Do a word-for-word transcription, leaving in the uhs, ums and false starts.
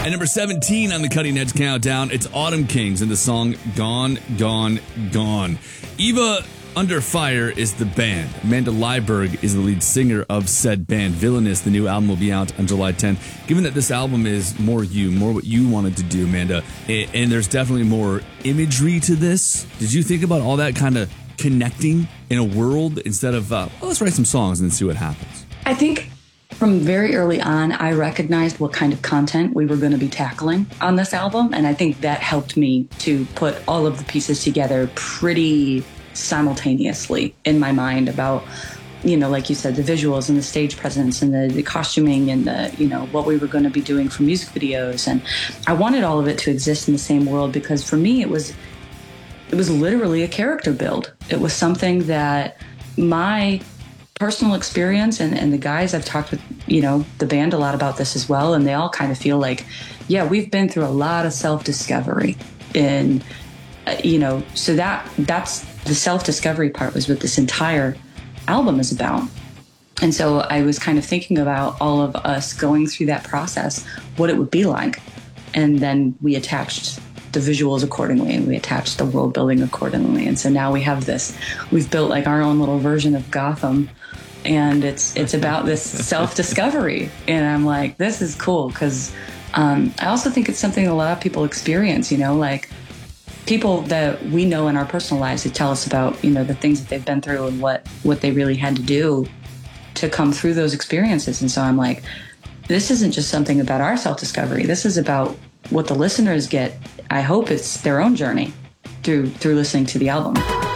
At number seventeen on the Cutting Edge Countdown, it's Autumn Kings and the song Gone, Gone, Gone. Eva Under Fire is the band. Amanda Leiberg is the lead singer of said band. Villainous, the new album, will be out on July tenth. Given that this album is more you, more what you wanted to do, Amanda, and there's definitely more imagery to this, did you think about all that kind of connecting in a world instead of, uh, well, let's write some songs and see what happens? I think from very early on, I recognized what kind of content we were going to be tackling on this album, and I think that helped me to put all of the pieces together pretty simultaneously in my mind about, you know, like you said, the visuals and the stage presence and the, the costuming and the, you know, what we were going to be doing for music videos. And I wanted all of it to exist in the same world because for me, it was, it was literally a character build. It was something that my personal experience and, and the guys I've talked with, you know, the band a lot about this as well. And they all kind of feel like, yeah, we've been through a lot of self-discovery and, uh, you know, so that that's the self-discovery part was what this entire album is about. And so I was kind of thinking about all of us going through that process, what it would be like. And then we attached the visuals accordingly and we attached the world building accordingly. And so now we have this, we've built like our own little version of Gotham. And it's it's about this self-discovery. And I'm like, this is cool because um, I also think it's something a lot of people experience, you know, like people that we know in our personal lives who tell us about, you know, the things that they've been through and what, what they really had to do to come through those experiences. And so I'm like, this isn't just something about our self-discovery. This is about what the listeners get. I hope it's their own journey through through listening to the album.